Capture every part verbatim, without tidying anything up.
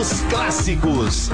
Os clássicos.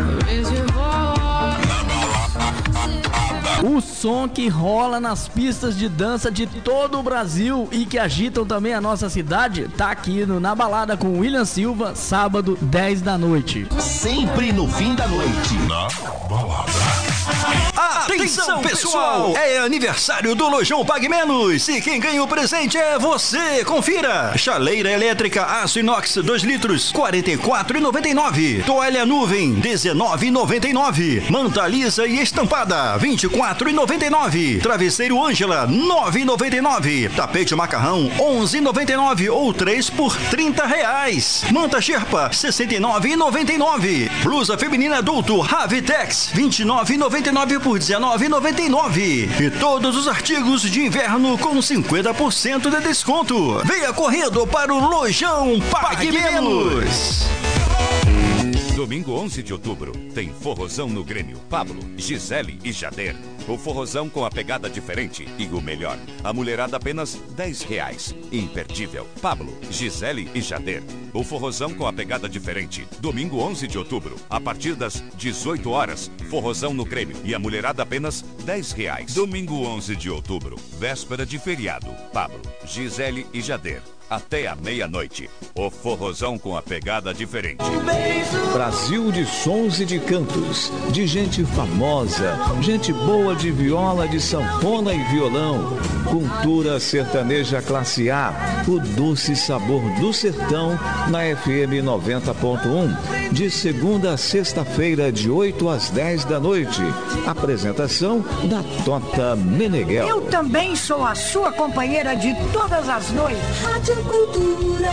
O som que rola nas pistas de dança de todo o Brasil e que agitam também a nossa cidade, tá aqui no Na Balada com William Silva, sábado, dez da noite. Sempre no fim da noite. Na Balada. Atenção, pessoal! É aniversário do Lojão Pague Menos e quem ganha o presente é você! Confira! Chaleira elétrica aço inox dois litros, quarenta e quatro reais e noventa e nove centavos. Toalha nuvem, dezenove reais e noventa e nove centavos. Manta lisa e estampada, vinte e quatro reais e noventa e nove centavos. Travesseiro Ângela, nove reais e noventa e nove centavos. Tapete macarrão, onze reais e noventa e nove centavos ou três por trinta reais. Manta Sherpa, sessenta e nove reais e noventa e nove centavos. Blusa feminina adulto Ravitex, vinte e nove reais e noventa e nove centavos por dezenove reais e noventa e nove centavos. E todos os artigos de inverno com cinquenta por cento de desconto. Venha correndo para o Lojão Pague Menos. Domingo onze de outubro, tem forrozão no Grêmio. Pablo, Gisele e Jader. O forrozão com a pegada diferente e o melhor. A mulherada apenas dez reais. Imperdível. Pablo, Gisele e Jader. O forrozão com a pegada diferente. Domingo onze de outubro, a partir das dezoito horas. Forrozão no Grêmio e a mulherada apenas dez reais. Domingo onze de outubro, véspera de feriado. Pablo, Gisele e Jader. Até a meia-noite. O forrozão com a pegada diferente. Brasil de sons e de cantos, de gente famosa, gente boa de viola, de sanfona e violão. Cultura sertaneja classe A, o doce sabor do sertão na F M noventa ponto um. De segunda a sexta-feira, de oito às dez da noite. Apresentação da Tota Meneghel. Eu também sou a sua companheira de todas as noites. Rádio Cultura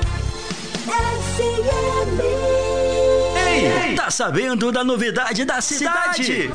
F M. Ei, tá sabendo da novidade da cidade?